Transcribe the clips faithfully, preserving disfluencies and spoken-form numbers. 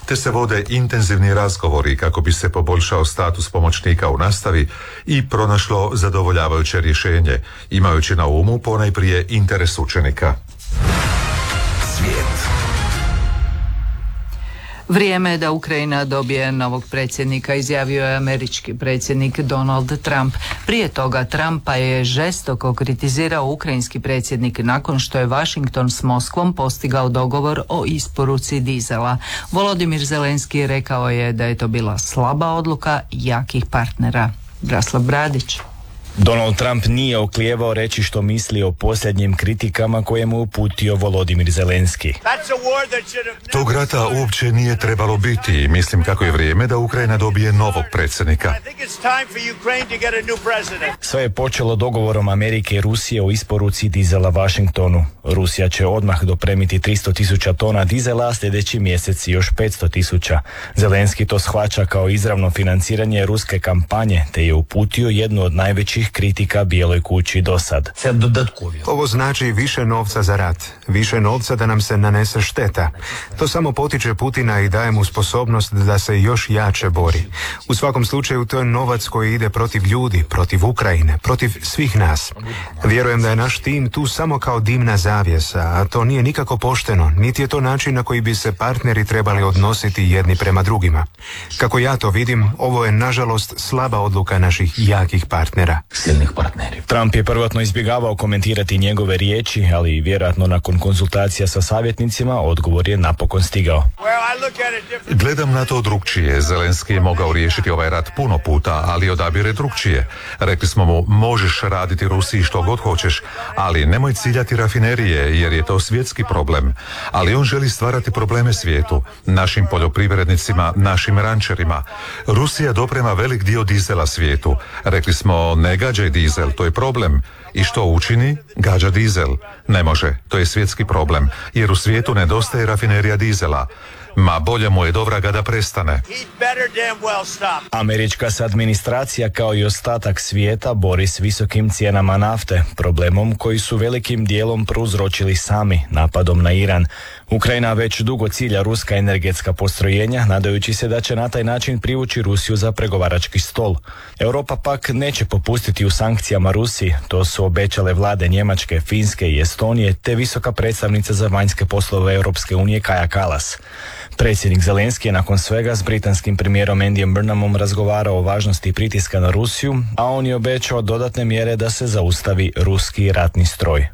te se vode intenzivni razgovori kako bi se poboljšao status pomoćnika u nastavi i pronašlo zadovoljavajuće rješenje, imajući na umu ponajprije interes učenika. Svijet. Vrijeme je da Ukrajina dobije novog predsjednika, izjavio je američki predsjednik Donald Trump. Prije toga Trumpa je žestoko kritizirao ukrajinski predsjednik nakon što je Washington s Moskvom postigao dogovor o isporuci dizela. Volodimir Zelenski rekao je da je to bila slaba odluka jakih partnera. Braslav Bradić. Donald Trump nije oklijevao reći što misli o posljednjim kritikama koje mu uputio Volodimir Zelenski. Tog rata uopće nije trebalo biti i mislim kako je vrijeme da Ukrajina dobije novog predsjednika. Sve je počelo dogovorom Amerike i Rusije o isporuci dizela Washingtonu. Rusija će odmah dopremiti tristo tisuća tona dizela, a sljedeći mjesec još petsto tisuća. Zelenski to shvaća kao izravno financiranje ruske kampanje, te je uputio jednu od najvećih kritika Bijeloj kući do sad. Ovo znači više novca za rat, više novca da nam se nanese šteta. To samo potiče Putina i daje mu sposobnost da se još jače bori. U svakom slučaju to je novac koji ide protiv ljudi, protiv Ukrajine, protiv svih nas. Vjerujem da je naš tim tu samo kao dimna zavjesa, a to nije nikako pošteno, niti je to način na koji bi se partneri trebali odnositi jedni prema drugima. Kako ja to vidim, ovo je nažalost slaba odluka naših jakih partnera. Trump je prvotno izbjegavao komentirati njegove riječi, ali vjerojatno nakon konzultacija sa savjetnicima odgovor je napokon stigao. Gledam na to drukčije. Zelenski je mogao riješiti ovaj rat puno puta, ali odabire drukčije. Rekli smo mu, možeš raditi Rusiji što god hoćeš, ali nemoj ciljati rafinerije, jer je to svjetski problem. Ali on želi stvarati probleme svijetu, našim poljoprivrednicima, našim rančerima. Rusija doprema velik dio dizela svijetu. Rekli smo, ne gađaj dizel, to je problem. I što učini? Gađa dizel. Ne može, to je svjetski problem, jer u svijetu nedostaje rafinerija dizela. Ma bolje mu je do vraga da prestane. Američka se administracija kao i ostatak svijeta bori s visokim cijenama nafte, problemom koji su velikim dijelom prouzročili sami napadom na Iran. Ukrajina već dugo cilja ruska energetska postrojenja, nadajući se da će na taj način privući Rusiju za pregovarački stol. Europa pak neće popustiti u sankcijama Rusiji, to su obećale vlade Njemačke, Finske i Estonije, te visoka predstavnica za vanjske poslove Europske unije Kaja Kallas. Predsjednik Zelenski je nakon svega s britanskim premijerom Andyjem Burnhamom razgovarao o važnosti pritiska na Rusiju, a on je obećao dodatne mjere da se zaustavi ruski ratni stroj.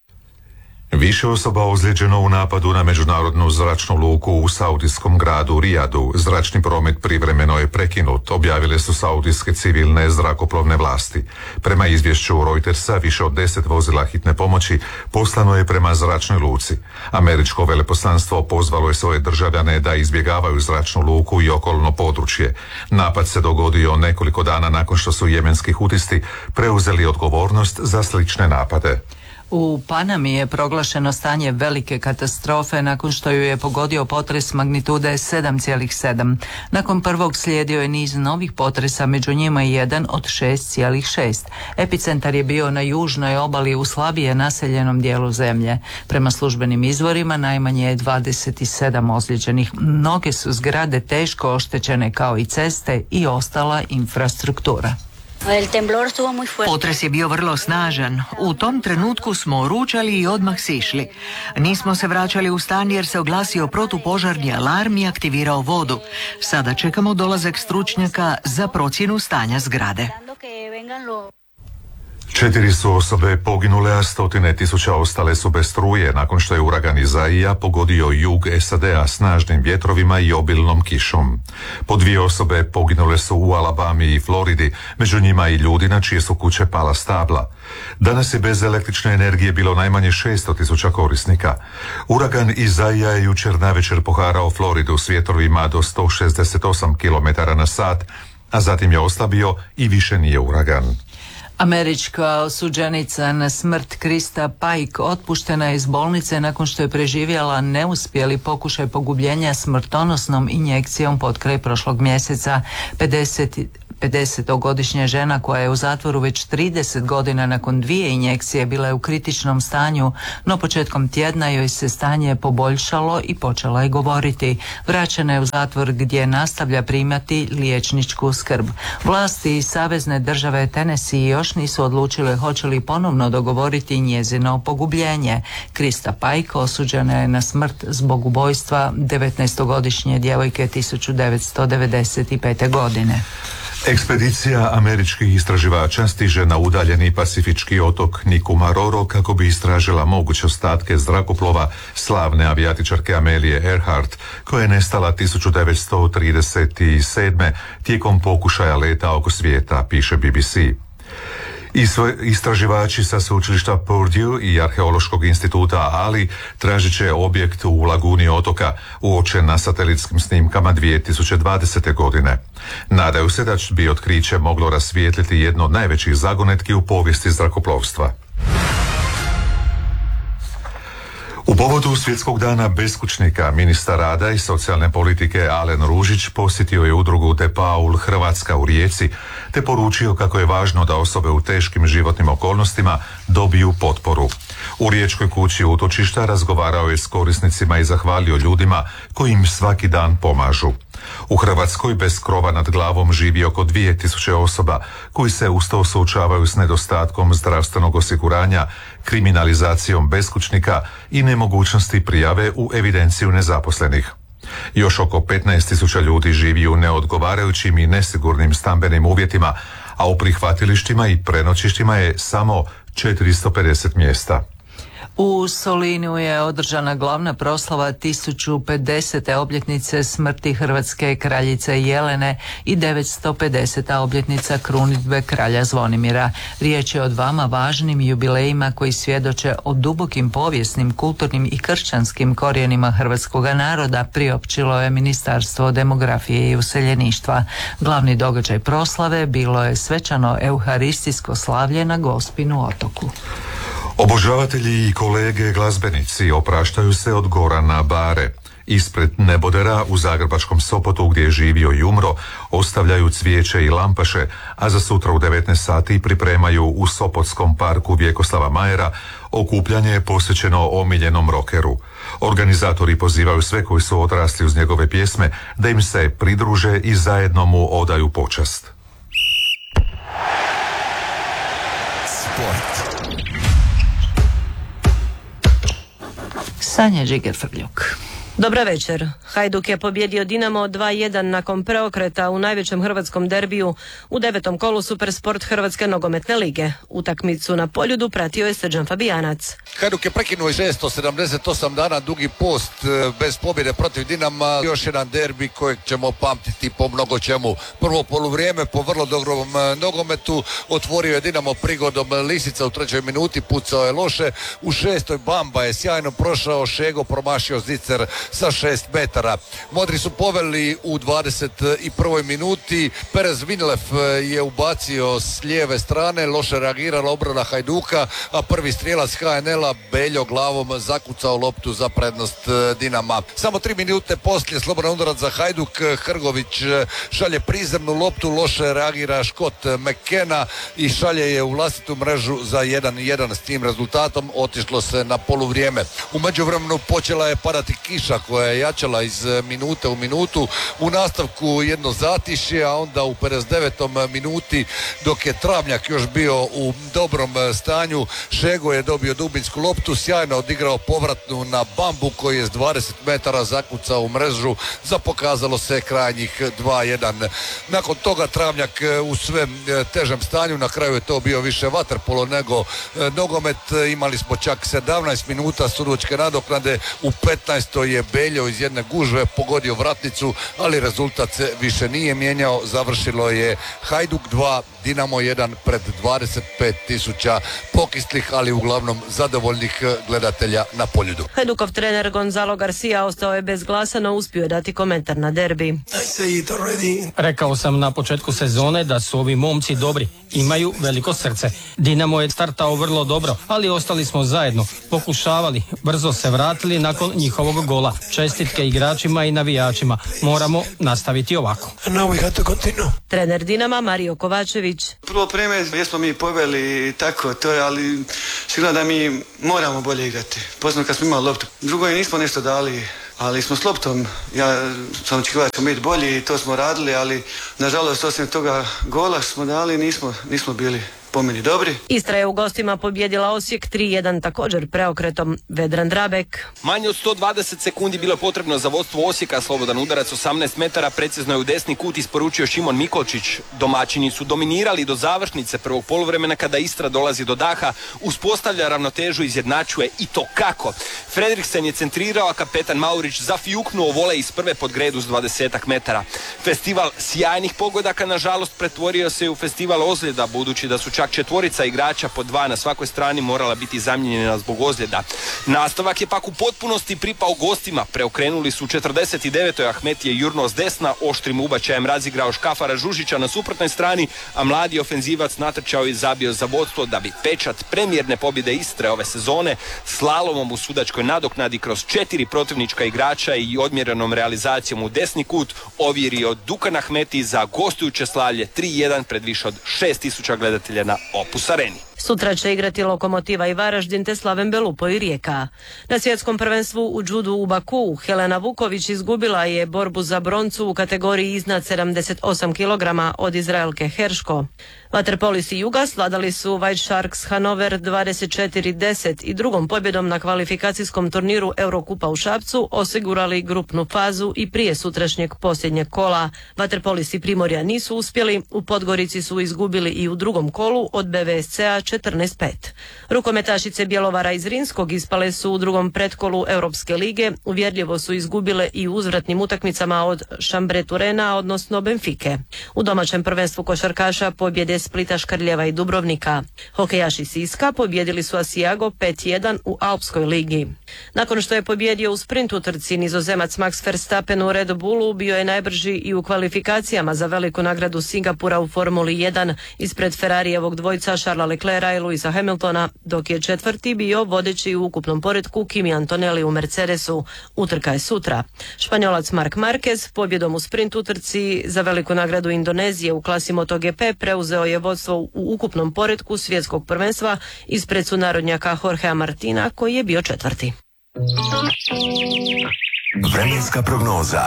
Više osoba ozlijeđeno u napadu na međunarodnu zračnu luku u saudijskom gradu Rijadu. Zračni promet privremeno je prekinut, objavile su saudijske civilne zrakoplovne vlasti. Prema izvješću Reutersa, više od deset vozila hitne pomoći poslano je prema zračnoj luci. Američko veleposlanstvo pozvalo je svoje državljane da izbjegavaju zračnu luku i okolno područje. Napad se dogodio nekoliko dana nakon što su jemenski hutisti preuzeli odgovornost za slične napade. U Panami je proglašeno stanje velike katastrofe nakon što ju je pogodio potres magnitude sedam zarez sedam. Nakon prvog slijedio je niz novih potresa, među njima i jedan od šest zarez šest. Epicentar je bio na južnoj obali u slabije naseljenom dijelu zemlje. Prema službenim izvorima najmanje je dvadeset sedam ozlijeđenih. Mnoge su zgrade teško oštećene kao i ceste i ostala infrastruktura. Potres je bio vrlo snažan. U tom trenutku smo ručali i odmah sišli. Nismo se vraćali u stan jer se oglasio protupožarni alarm i aktivirao vodu. Sada čekamo dolazak stručnjaka za procjenu stanja zgrade. Četiri su osobe poginule, a stotine tisuća ostale su bez struje nakon što je uragan Izaija pogodio jug S A D-a snažnim vjetrovima i obilnom kišom. Po dvije osobe poginule su u Alabami i Floridi, među njima i ljudi na čije su kuće pala stabla. Danas je bez električne energije bilo najmanje šesto tisuća korisnika. Uragan Izaija je jučer navečer poharao Floridu s vjetrovima do sto šezdeset osam kilometara na sat, a zatim je oslabio i više nije uragan. Američka osuđenica na smrt Krista Pike otpuštena je iz bolnice nakon što je preživjela neuspjeli pokušaj pogubljenja smrtonosnom injekcijom potkraj prošlog mjeseca. pedesetogodišnja žena koja je u zatvoru već trideset godina nakon dvije injekcije bila je u kritičnom stanju, no početkom tjedna joj se stanje poboljšalo i počela je govoriti. Vraćena je u zatvor gdje nastavlja primati liječničku skrb. Vlasti iz savezne države Tennessee još nisu odlučile hoće li ponovno dogovoriti njezino pogubljenje. Krista Pike osuđena je na smrt zbog ubojstva devetnaestogodišnje djevojke tisuću devetsto devedeset pete. godine. Ekspedicija američkih istraživača stiže na udaljeni pacifički otok Nikumaroro kako bi istražila moguće ostatke zrakoplova slavne avijatičarke Amelie Earhart, koja je nestala tisuću devetsto trideset sedme. tijekom pokušaja leta oko svijeta, piše B B C. I istraživači sa sveučilišta Purdue i Arheološkog instituta Ali tražit će objekt u laguni otoka uočen na satelitskim snimkama dvije tisuće dvadesete. godine. Nadaju se da bi otkriće moglo rasvijetliti jedno od najvećih zagonetki u povijesti zrakoplovstva. U povodu Svjetskog dana beskućnika, ministar rada i socijalne politike Alen Ružić posjetio je udrugu De Paul Hrvatska u Rijeci te poručio kako je važno da osobe u teškim životnim okolnostima dobiju potporu. U Riječkoj kući utočišta razgovarao je s korisnicima i zahvalio ljudima koji im svaki dan pomažu. U Hrvatskoj bez krova nad glavom živi oko dvije tisuće osoba koji se usto suočavaju s nedostatkom zdravstvenog osiguranja, kriminalizacijom beskućnika i nemogućnosti prijave u evidenciju nezaposlenih. Još oko petnaest tisuća ljudi živi u neodgovarajućim i nesigurnim stambenim uvjetima, a u prihvatilištima i prenoćištima je samo četiristo pedeset mjesta. U Solinu je održana glavna proslava tisuću pedesete obljetnice smrti hrvatske kraljice Jelene i devetsto pedeseta obljetnica krunidbe kralja Zvonimira. Riječ je o dvama važnim jubilejima koji svjedoče o dubokim povijesnim, kulturnim i kršćanskim korijenima hrvatskoga naroda, priopćilo je Ministarstvo demografije i useljeništva. Glavni događaj proslave bilo je svečano euharistijsko slavlje na Gospinu otoku. Obožavatelji i kolege glazbenici opraštaju se od Gorana Bare. Ispred nebodera u zagrebačkom Sopotu gdje je živio i umro ostavljaju cvijeće i lampaše, a za sutra u devetnaest sati pripremaju u Sopotskom parku Vjekoslava Majera okupljanje posvećeno omiljenom rokeru. Organizatori pozivaju sve koji su odrasli uz njegove pjesme da im se pridruže i zajedno mu odaju počast. Sport. Sanja Điger-Frljuk. Dobra večer. Hajduk je pobjedio Dinamo dva jedan nakon preokreta u najvećem hrvatskom derbiju u devetom kolu Supersport Hrvatske nogometne lige. Utakmicu na Poljudu pratio je Srđan Fabijanac. Hajduk je prekinuo i šesto sedamdeset osam dana dugi post bez pobjede protiv Dinama. Još jedan derbi kojeg ćemo pamtiti po mnogo čemu. Prvo poluvrijeme po vrlo dobrom nogometu otvorio je Dinamo prigodom Lisica u trećoj minuti, pucao je loše. U šestoj Bamba je sjajno prošao, Šego promašio zicer sa šest metara. Modri su poveli u dvadeset prvoj minuti. Perez Vinlev je ubacio s lijeve strane, loše reagirala obrana Hajduka, a prvi strijelac H N L-a Beljo glavom zakucao loptu za prednost Dinama. Samo tri minute poslije slobodan udarac za Hajduk, Hrgović šalje prizemnu loptu, loše reagira Škot McKenna i šalje je u vlastitu mrežu za jedan jedan. S tim rezultatom otišlo se na poluvrijeme. U međuvremenu počela je padati kiša koja je jačala iz minute u minutu. U nastavku jedno zatišje, a onda u pedeset devetoj minuti dok je Travnjak još bio u dobrom stanju, Šego je dobio dubinsku loptu, sjajno odigrao povratnu na Bambu koji je s dvadeset metara zakucao u mrežu, za pokazalo se krajnjih dva jedan. Nakon toga Travnjak u sve težem stanju, na kraju je to bio više vaterpolo nego nogomet. Imali smo čak sedamnaest minuta sudačke nadoknade, u petnaestoj je Beljo iz jedne gužve pogodio vratnicu, ali rezultat se više nije mijenjao. Završilo je Hajduk dva, Dinamo jedan pred dvadeset pet tisuća pokislih, ali uglavnom zadovoljnih gledatelja na Poljudu. Hajdukov trener Gonzalo Garcia ostao je bez glasa, no uspio je dati komentar na derbi. Rekao sam na početku sezone da su ovi momci dobri, imaju veliko srce. Dinamo je startao vrlo dobro, ali ostali smo zajedno, pokušavali, brzo se vratili nakon njihovog gola. Čestitke igračima i navijačima, moramo nastaviti ovako. Trener Dinama Mario Kovačević. Prvo vreme jesmo mi poveli i tako, to je, ali sigurno da mi moramo bolje igrati. Posebno kad smo imali loptu. Drugo je nismo nešto dali, ali smo s loptom. Ja sam očekivao da ćemo biti bolji i to smo radili, ali nažalost osim toga gola smo dali, nismo, nismo bili po meni dobri. Istra je u gostima pobjedila Osijek tri jedan također preokretom. Vedran Drabek. Manje od sto dvadeset sekundi bilo je potrebno za vodstvo Osijeka. Slobodan udarac osamnaest metara, precizno je u desni kut isporučio Šimon Mikolčić. Domaćini su dominirali do završnice prvog poluvremena kada Istra dolazi do daha, uspostavlja ravnotežu, izjednačuje i to kako. Fredriksen je centrirao, a kapetan Maurić zafijuknuo volej iz prve pod gredu s dvadesetak metara. Festival sjajnih pogodaka nažalost pretvorio se u festival ozljeda, budući da su čak četvorica igrača po dva na svakoj strani morala biti zamijenjena zbog ozljeda. Nastavak je pak u potpunosti pripao gostima. Preokrenuli su u četrdeset devetoj Ahmetije Jurno s desna, oštrim ubačajem razigrao Škafara Žužića na suprotnoj strani, a mladi ofenzivac natrčao i zabio za vodstvo da bi pečat premijerne pobjede Istre ove sezone slalomom u sudačkoj nadoknadi kroz četiri protivnička igrača i odmjerenom realizacijom u desni kut ovjerio Dukan Ahmeti za gostujuće slavlje tri jedan pred više od šest tisuća gledatelja na Opus Areni. Sutra će igrati Lokomotiva i Varaždin te Slaven Belupo i Rijeka. Na svjetskom prvenstvu u džudu u Bakuu Helena Vuković izgubila je borbu za broncu u kategoriji iznad sedamdeset osam kilograma od Izraelke Herško. Vaterpolisi Juga svladali su White Sharks Hanover dvadeset četiri deset i drugom pobjedom na kvalifikacijskom turniru Eurokupa u Šapcu osigurali grupnu fazu i prije sutrašnjeg posljednjeg kola. Vaterpolisi Primorja nisu uspjeli, u Podgorici su izgubili i u drugom kolu od B V S C-a četrnaest pet. Rukometašice Bjelovara iz Rinskog ispale su u drugom pretkolu Europske lige, uvjerljivo su izgubile i u uzvratnim utakmicama od Šambre Turena, odnosno Benfike. U domaćem prvenstvu košarkaša pobjede Splita, Škrljeva i Dubrovnika. Hokejaši Siska pobjedili su Asijago pet jedan u Alpskoj ligi. Nakon što je pobjedio u sprint utrci, Nizozemac Max Verstappen u Red Bullu bio je najbrži i u kvalifikacijama za veliku nagradu Singapura u Formuli jedan ispred Ferrarijevog dvojca Charlesa Leclerca i Louisa Hamiltona, dok je četvrti bio vodeći u ukupnom poretku Kimi Antonelli u Mercedesu. Utrka je sutra. Španjolac Marc Marquez pobjedom u sprint utrci za veliku nagradu Indonezije u klasi MotoGP preuzeo je vodstvo u ukupnom poretku svjetskog prvenstva ispred sunarodnjaka Jorgea Martina koji je bio četvrti. Vremenska prognoza.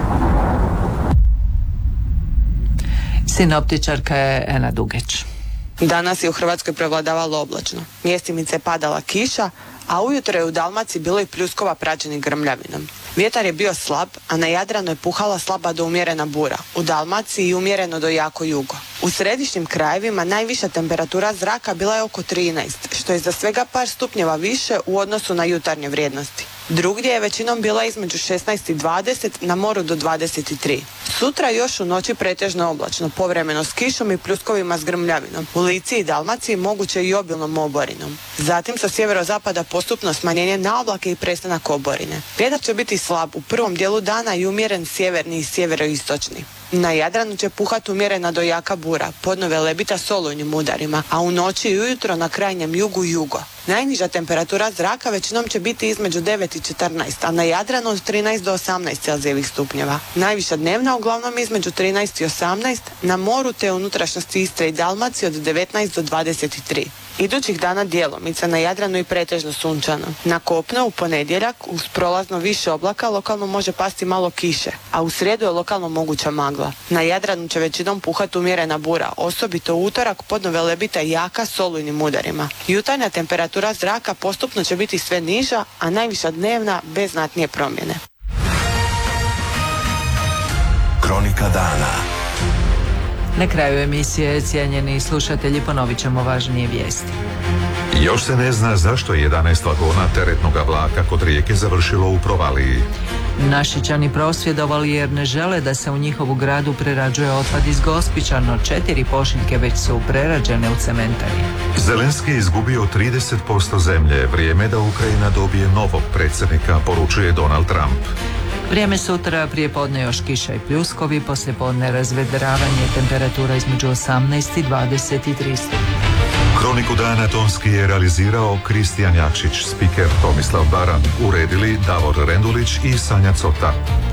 Sinoptičarka je Ena Dugeć. Danas je u Hrvatskoj prevladavalo oblačno. Mjestimice je padala kiša, a ujutro je u Dalmaciji bilo i pljuskova praćenih grmljavinom. Vjetar je bio slab, a na Jadranu je puhala slaba do umjerena bura. U Dalmaciji i umjereno do jako jugo. U središnjim krajevima najviša temperatura zraka bila je oko trinaest, što je za svega par stupnjeva više u odnosu na jutarnje vrijednosti. Drugdje je većinom bila između šesnaest i dvadeset, na moru do dvadeset tri. Sutra još u noći pretežno oblačno, povremeno s kišom i pljuskovima s grmljavinom. U Lici i Dalmaciji moguće i obilnom oborinom. Zatim sa sjeverozapada postupno smanjenje na oblake i prestanak oborine. Vjetar će biti slab u prvom dijelu dana i umjeren sjeverni i sjeveroistočni. Na Jadranu će puhati umjerena do jaka bura, podnove lebita s olujnim udarima, a u noći i ujutro na krajnjem jugu jugo. Najniža temperatura zraka većinom će biti između devet i četrnaest, a na Jadranu od trinaest do osamnaest celzijevih stupnjeva. Najviša dnevna uglavnom između trinaest i osamnaest, na moru te unutrašnjosti Istre i Dalmacije od devetnaest do dvadeset tri. Idućih dana djelomica na Jadranu i pretežno sunčano. Na kopnu u ponedjeljak uz prolazno više oblaka lokalno može pasti malo kiše, a u srijedu je lokalno moguća magla. Na Jadranu će većinom puhati umjerena bura, osobito u utorak podnove lebita jaka s olujnim udarima. Jutarnja temperatura zraka postupno će biti sve niža, a najviša dnevna bez znatnije promjene. Kronika dana. Na kraju emisije, cijenjeni slušatelji, ponovit ćemo važnije vijesti. Još se ne zna zašto je jedanaest vagona teretnog vlaka kod Rijeke završilo u provaliji. Našičani prosvjedovali jer ne žele da se u njihovu gradu prerađuje otpad iz Gospića, no četiri pošiljke već su prerađene u cementari. Zelenski je izgubio trideset posto zemlje. Vrijeme da Ukrajina dobije novog predsjednika, poručuje Donald Trump. Vrijeme sutra, prije podne još kiša i pljuskovi, poslije podne razvedravanje, temperatura između osamnaest i dvadeset tri stupnja. Kroniku dana tonski je realizirao Kristijan Jakšić, spiker Tomislav Baran, uredili Davor Rendulić i Sanja Cota.